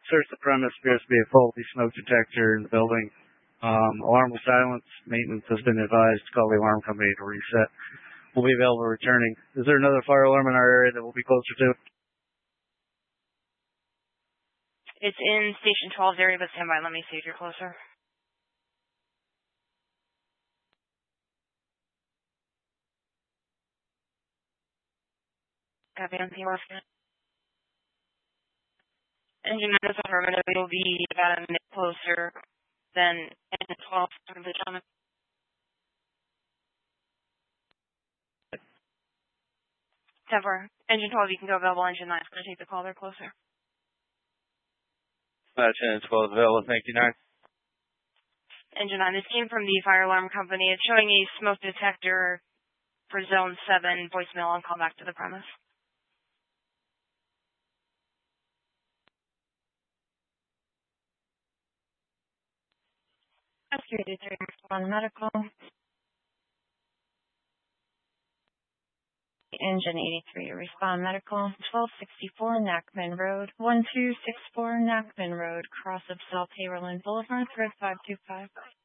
searched the premise. Appears to be a faulty smoke detector in the building. Alarm was silenced. Maintenance has been advised to call the alarm company to reset. We'll be available returning. Is there another fire alarm in our area that we'll be closer to? It's in Station 12's area, but stand by. Let me see if you're closer. Copy on POF. Engine 9 is affirmative. We'll be about a minute closer than engine 12. Temper. Engine 12, you can go available. Engine 9 is going to take the call. They're closer. 10 and 12 available. Thank you, 9. Engine 9, this came from the fire alarm company. It's showing a smoke detector for Zone 7 voicemail on call back to the premise. Rescue 83, respond medical. Engine 83, respond medical. 1264 Nackman Road, 1264 Nackman Road, cross of South Haverland Boulevard, thread 525.